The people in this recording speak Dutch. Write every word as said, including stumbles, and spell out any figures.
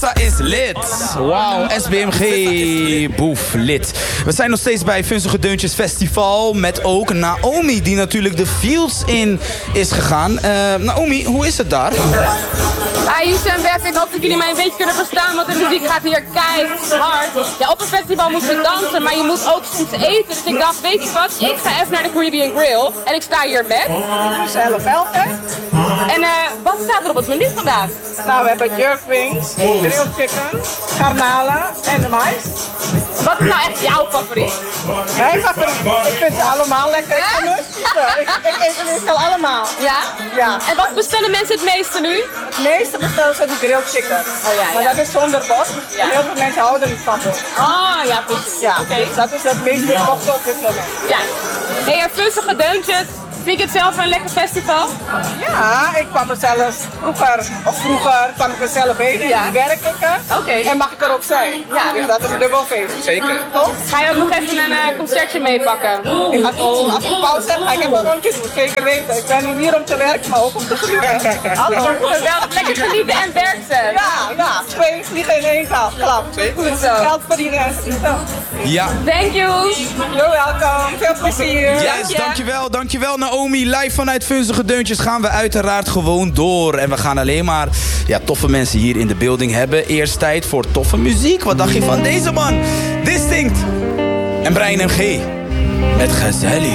Is lid. Wauw, S B M G Boef lid. We zijn nog steeds bij Vunzige Deuntjes Festival met ook Naomi, die natuurlijk de fields in is gegaan. Uh, Naomi, hoe is het daar? Hi Yusuf en Bert, ik hoop dat jullie mij een beetje kunnen verstaan, want de muziek gaat hier keihard hard. Ja, op een festival moet je dansen, maar je moet ook soms eten. Dus ik dacht, weet je wat, ik ga even naar de Caribbean Grill en ik sta hier met zelf velken. En uh, wat staat er op het menu vandaag? Nou, we hebben jerk wings, grilled chicken, garnalen en de mais. Wat is nou echt jouw favoriet? Mijn favoriet? Ik vind ze allemaal lekker. Ik, ja? ik, ik eet ze meestal allemaal. Ja? Ja. En wat bestellen mensen het meeste nu? Het meeste bestellen ze de grilled chicken. Oh, ja, maar ja. Dat is zonder bot. Ja. Heel veel mensen houden niet van bot. Ah, ja, precies. Ja, okay. Dat is het meest gekochte op dit moment. Ja. Hey, en Vunzige Deuntjes. Vind je het zelf een lekker festival? Ja, ik kwam er zelf vroeger, of vroeger kwam ik er zelf heen, ja. En werk ik er. Oké. Okay. En mag ik er ook zijn. Ja. Dus dat is een dubbel feest. Zeker. Toch? Ga je ook nog even een uh, concertje meepakken? Ik als, als ik pauze heb, ga ik even een rondje doen. Zeker weten. Ik ben niet hier om te werken, maar ook om te genieten. Hallo. Geweldig. Lekker genieten en werken. Ja, ja. Twee vliegen in één klap. Goed zo. Geld verdienen en genieten. Ja. Thank you. You're welcome. Veel plezier. Yes, Dank je. dankjewel. Dankjewel Naomi. Live vanuit Vunzige Deuntjes gaan we uiteraard gewoon door. En we gaan alleen maar ja, toffe mensen hier in de building hebben. Eerst tijd voor toffe muziek. Wat dacht je van deze man? Distinct. En Brian M G. Met Gezellig.